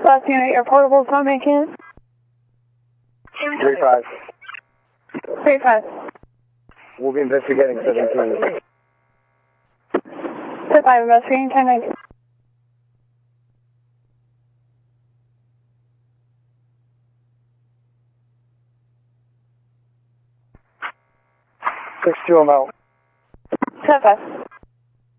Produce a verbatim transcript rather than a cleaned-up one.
Last unit, your portable's not making it. three five. three five. We'll be investigating seventeen. three five, investigating ten ninety. six two, I'm out. ten five.